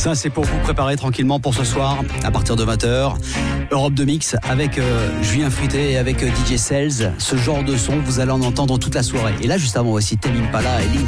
Ça, c'est pour vous préparer tranquillement pour ce soir, à partir de 20h. Europe 2 Mix avec Julien Fruité et avec DJ Sales. Ce genre de son, vous allez en entendre toute la soirée. Et là, juste avant, voici Tame Impala et Link.